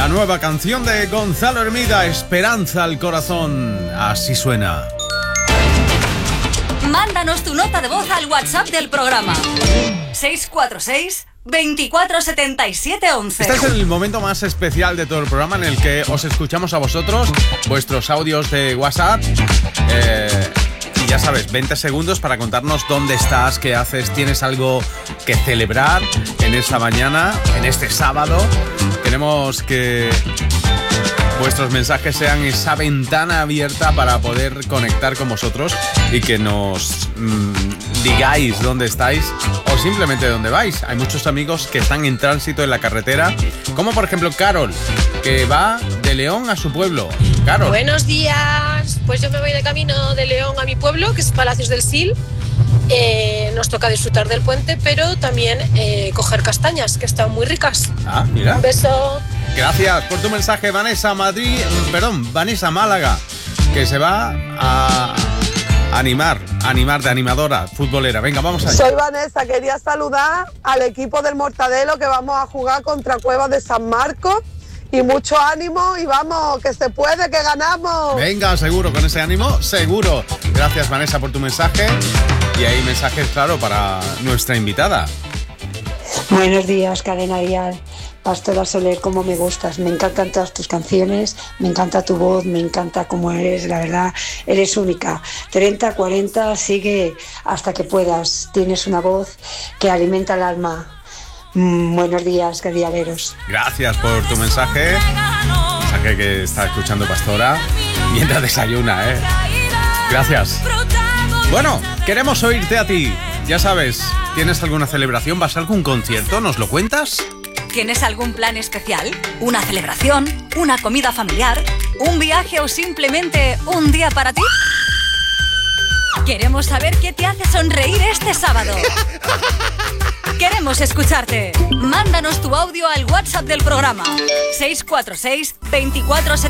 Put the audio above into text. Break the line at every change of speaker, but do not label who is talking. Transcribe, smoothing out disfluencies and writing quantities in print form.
La nueva canción de Gonzalo Hermida, Esperanza al corazón. Así suena.
Mándanos tu nota de voz al WhatsApp del programa. 646 24 77 11.
Este es el momento más especial de todo el programa en el que os escuchamos a vosotros, vuestros audios de WhatsApp. Y ya sabes, 20 segundos para contarnos dónde estás, qué haces, tienes algo que celebrar en esta mañana, en este sábado. Queremos que vuestros mensajes sean esa ventana abierta para poder conectar con vosotros y que nos digáis dónde estáis o simplemente dónde vais. Hay muchos amigos que están en tránsito en la carretera, como por ejemplo Carol, que va de León a su pueblo. Carol.
Buenos días. Pues yo me voy de camino de León a mi pueblo, que es Palacios del Sil. Nos toca disfrutar del puente, pero también coger castañas, que están muy ricas.
Ah, mira.
Un beso.
Gracias por tu mensaje, Vanessa Málaga, que se va a animar de animadora futbolera. Venga, vamos allá.
Soy Vanessa, quería saludar al equipo del Mortadelo que vamos a jugar contra Cuevas de San Marcos. Y mucho ánimo y vamos, que se puede, que ganamos.
Venga, seguro, con ese ánimo, seguro. Gracias, Vanessa, por tu mensaje. Y hay mensajes, claro, para nuestra invitada.
Buenos días, Cadena Dial. Pastora Soler, cómo me gustas. Me encantan todas tus canciones, me encanta tu voz, me encanta cómo eres, la verdad, eres única. 30, 40, sigue hasta que puedas. Tienes una voz que alimenta el alma. Buenos días, dialeros.
Gracias por tu mensaje. Mensaje que está escuchando Pastora mientras desayuna, ¿eh? Gracias. Bueno, queremos oírte a ti. Ya sabes, ¿tienes alguna celebración? ¿Vas a algún concierto? ¿Nos lo cuentas?
¿Tienes algún plan especial? ¿Una celebración? ¿Una comida familiar? ¿Un viaje o simplemente un día para ti? Queremos saber qué te hace sonreír este sábado. Queremos escucharte. Mándanos tu audio al WhatsApp del programa 646 24